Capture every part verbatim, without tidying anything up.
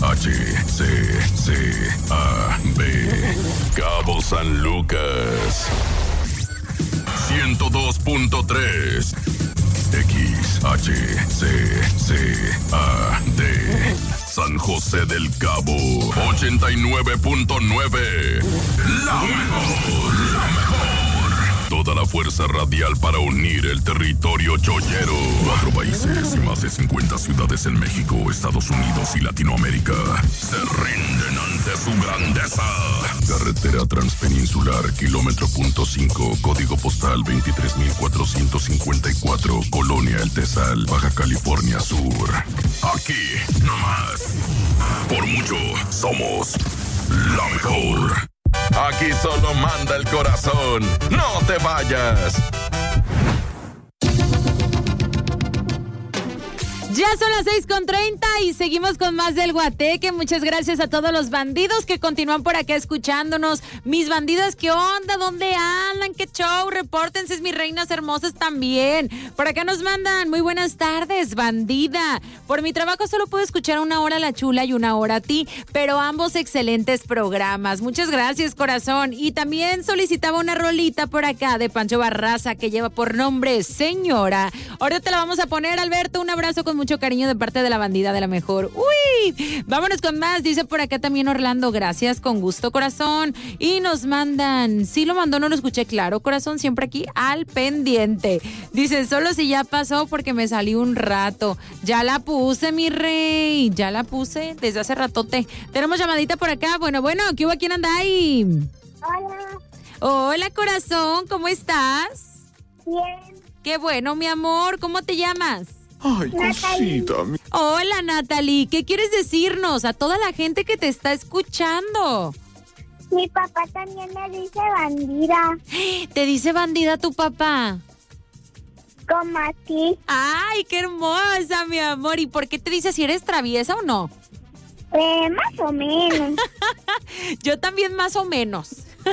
H, C, C, A, B. Cabo San Lucas. ciento dos punto tres. X, H, C, C, A, D. San José del Cabo. ochenta y nueve punto nueve. La mejor, la mejor. Toda la fuerza radial para unir el territorio chollero. Cuatro países y más de cincuenta ciudades en México, Estados Unidos y Latinoamérica se rinden ante su grandeza. Carretera Transpeninsular, kilómetro punto cinco, código postal veintitrés mil cuatrocientos cincuenta y cuatro, Colonia El Tesal, Baja California Sur. Aquí, nomás. Por mucho, somos la mejor. Aquí solo manda el corazón. ¡No te vayas! Ya son las seis con treinta y seguimos con más del Guateque. Muchas gracias a todos los bandidos que continúan por acá escuchándonos. Mis bandidas, ¿qué onda? ¿Dónde andan? ¿Qué show? Repórtense, mis reinas hermosas también. Por acá nos mandan, muy buenas tardes, bandida. Por mi trabajo solo puedo escuchar una hora a La Chula y una hora a ti, pero ambos excelentes programas. Muchas gracias, corazón. Y también solicitaba una rolita por acá de Pancho Barraza que lleva por nombre Señora. Ahora te la vamos a poner, Alberto. Un abrazo con mucho cariño de parte de la bandida de la mejor. ¡Uy! Vámonos con más. Dice por acá también Orlando, gracias, con gusto, corazón. Y nos mandan, sí lo mandó, no lo escuché claro, corazón, siempre aquí al pendiente. Dice, solo si ya pasó porque me salí un rato. Ya la puse, mi rey, ya la puse desde hace ratote. Tenemos llamadita por acá. Bueno, bueno, ¿qué hubo? ¿Quién anda ahí? Hola. Hola, corazón, ¿cómo estás? Bien. Qué bueno, mi amor, ¿cómo te llamas? Ay, cosita. Hola, Natalie. ¿Qué quieres decirnos a toda la gente que te está escuchando? Mi papá también me dice bandida. ¿Te dice bandida tu papá? Como a ti. Ay, qué hermosa, mi amor. ¿Y por qué te dice si eres traviesa o no? Eh, más o menos. Yo también más o menos.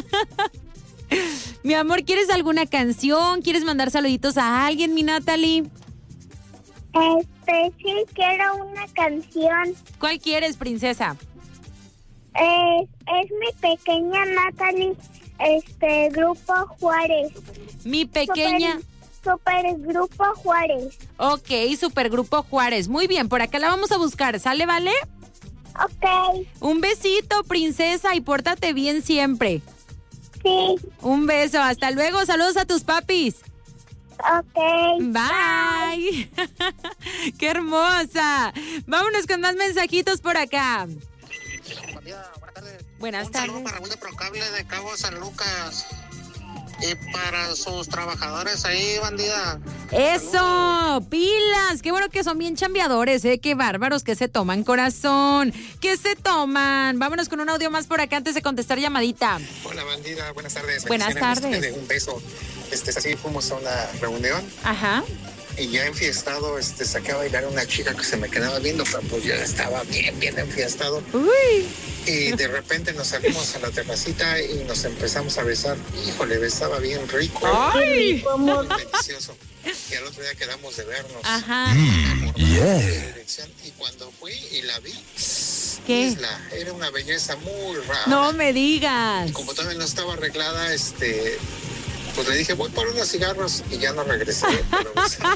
Mi amor, ¿quieres alguna canción? ¿Quieres mandar saluditos a alguien, mi Natalie? Este, sí, quiero una canción. ¿Cuál quieres, princesa? Eh, es mi pequeña Natalie, este, Grupo Juárez. Mi pequeña... Super, super Grupo Juárez. Ok, Supergrupo Juárez. Muy bien, por acá la vamos a buscar. ¿Sale, vale? Ok. Un besito, princesa, y pórtate bien siempre. Sí. Un beso, hasta luego. Saludos a tus papis. Ok. Bye. Qué hermosa. Vámonos con más mensajitos por acá. Buen día, buenas tardes. Buenas Un tardes. saludo para Raúl de Procable de Cabo San Lucas. Y para sus trabajadores ahí, bandida. Eso, saludos. Pilas, qué bueno que son bien chambeadores, eh, qué bárbaros que se toman, corazón, que se toman. Vámonos con un audio más por acá antes de contestar llamadita. Hola, bandida, buenas tardes. Buenas tardes. Un beso. Este, así fuimos a una reunión. Ajá. Y ya enfiestado, este, saqué a bailar a una chica que se me quedaba viendo, pero pues ya estaba bien, bien enfiestado. Uy. Y de repente nos salimos a la terracita y nos empezamos a besar. Híjole, besaba bien rico. ¡Ay! Muy delicioso. Y al otro día quedamos de vernos. Ajá. Mm, yeah. Y cuando fui y la vi, ¿qué? Isla, era una belleza muy rara. No me digas. Y como todavía no estaba arreglada, este... pues le dije, voy por unos cigarros y ya no regresé. Pero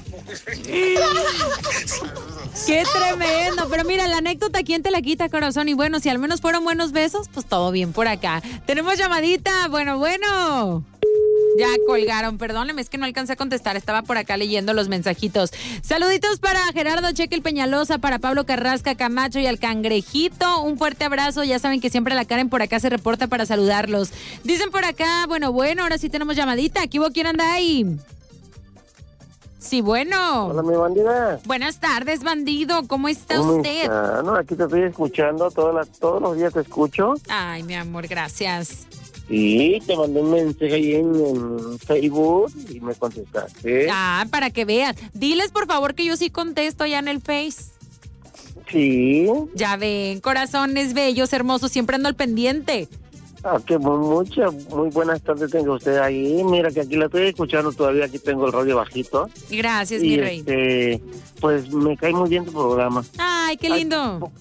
¡qué tremendo! Pero mira, la anécdota, ¿quién te la quita, corazón? Y bueno, si al menos fueron buenos besos, pues todo bien por acá. Tenemos llamadita, bueno, bueno. Ya colgaron, perdónenme, es que no alcancé a contestar, estaba por acá leyendo los mensajitos. Saluditos para Gerardo Cheque el Peñalosa, para Pablo Carrasca Camacho y al Cangrejito. Un fuerte abrazo, ya saben que siempre la Karen por acá se reporta para saludarlos. Dicen por acá, bueno, bueno, ahora sí tenemos llamadita. ¿Aquí hubo quién anda ahí? Sí, bueno. Hola, mi bandida. Buenas tardes, bandido, ¿cómo está ¿Cómo usted? está? No, aquí te estoy escuchando, todas las, todos los días te escucho. Ay, mi amor, gracias. Sí, te mandé un mensaje ahí en, en Facebook y me contestaste. Ah, para que veas. Diles, por favor, que yo sí contesto allá en el Face. Sí. Ya ven, corazones bellos, hermosos, siempre ando al pendiente. Ah, que muchas, muy buenas tardes tenga usted ahí. Mira que aquí la estoy escuchando todavía, aquí tengo el radio bajito. Gracias, y mi rey. Este, pues me cae muy bien tu programa. Ay, qué lindo. Ay,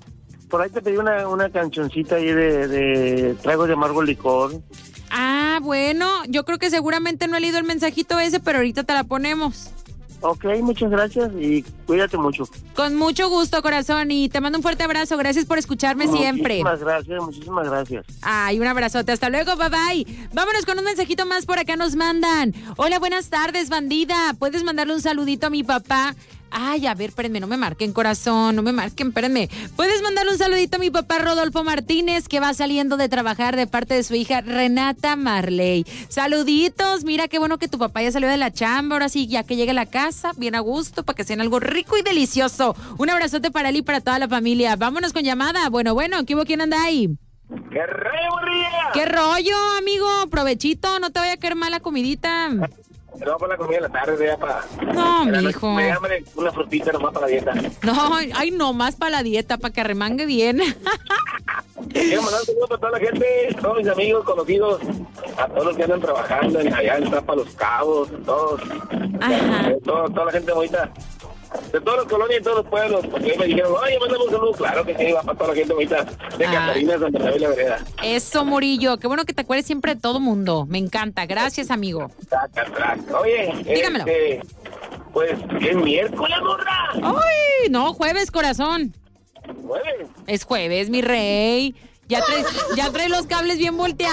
por ahí te pedí una, una cancioncita ahí de, de Tragos de Amargo Licor. Ah, bueno, yo creo que seguramente no he leído el mensajito ese, pero ahorita te la ponemos. Ok, muchas gracias y cuídate mucho. Con mucho gusto, corazón, y te mando un fuerte abrazo. Gracias por escucharme siempre. Muchísimas gracias, muchísimas gracias. Ay, un abrazote. Hasta luego, bye bye. Vámonos con un mensajito más por acá nos mandan. Hola, buenas tardes, bandida. ¿Puedes mandarle un saludito a mi papá? Ay, a ver, espérenme, no me marquen, corazón, no me marquen, espérenme. ¿Puedes mandarle un saludito a mi papá Rodolfo Martínez, que va saliendo de trabajar de parte de su hija Renata Marley? Saluditos, mira qué bueno que tu papá ya salió de la chamba, ahora sí, ya que llegue a la casa, bien a gusto, para que sean algo rico y delicioso. Un abrazote para él y para toda la familia. Vámonos con llamada. Bueno, bueno, ¿qué hubo? ¿Quién anda ahí? ¡Qué rollo, morrilla! ¿Qué rollo, amigo? Provechito, no te vaya a caer mala comidita. No, para la comida de la tarde, ya para... No, mijo. Me llaman una frutita nomás para la dieta. No, ay, no más para la dieta, para que arremangue bien. Quiero mandar un saludo para toda la gente, todos mis amigos, conocidos, a todos los que andan trabajando en, allá en Tapa Los Cabos, todos. Ajá. Todo, toda la gente bonita. De todas las colonias y todos los pueblos, porque me dijeron, oye, mándame un saludo. Claro que sí, va para toda la gente bonita de Catarina, Santa Isabel la Vereda. Eso, Murillo, qué bueno que te acuerdes siempre de todo mundo. Me encanta, gracias, amigo. Oye, dígamelo. Este, pues, ¿es miércoles, morra? Ay, no, jueves, corazón. ¿Jueves? Es jueves, mi rey. Ya traes, ya traes los cables bien volteados.